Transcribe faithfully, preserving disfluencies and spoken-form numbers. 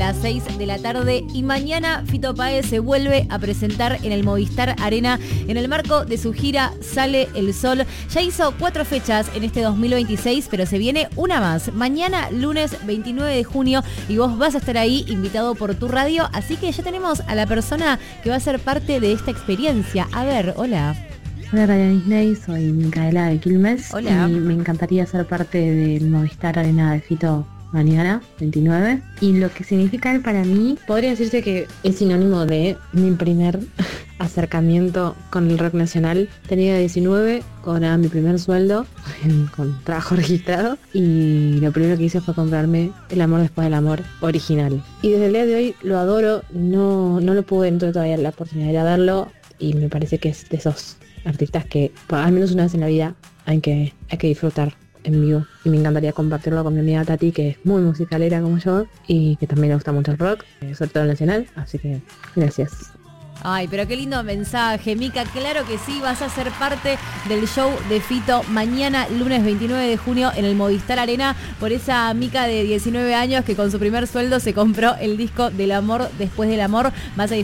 las seis de la tarde. Y mañana Fito Páez se vuelve a presentar en el Movistar Arena en el marco de su gira Sale el Sol. Ya hizo cuatro fechas en este dos mil veintiséis, pero se viene una más. Mañana, lunes veintinueve de junio, y vos vas a estar ahí invitado por tu radio. Así que ya tenemos a la persona que va a ser parte de esta experiencia. A ver, hola. Hola Radio Disney, soy Micaela de Quilmes. Hola. Y me encantaría ser parte del Movistar Arena de Fito mañana, veintinueve. Y lo que significa él para mí, podría decirse que es sinónimo de mi primer acercamiento con el rock nacional. Tenía diecinueve, cobraba mi primer sueldo en, con trabajo registrado, y lo primero que hice fue comprarme El amor después del amor original. Y desde el día de hoy lo adoro, no, no lo pude, no tuve todavía la oportunidad de ir a verlo, y me parece que es de esos artistas que al menos una vez en la vida hay que, hay que disfrutar en vivo, y me encantaría compartirlo con mi amiga Tati, que es muy musicalera como yo y que también le gusta mucho el rock, sobre todo el nacional, así que gracias. Ay, pero qué lindo mensaje, Mica. Claro que sí, vas a ser parte del show de Fito mañana, lunes veintinueve de junio, en el Movistar Arena, por esa Mica de diecinueve años que con su primer sueldo se compró el disco del amor después del amor. Vas a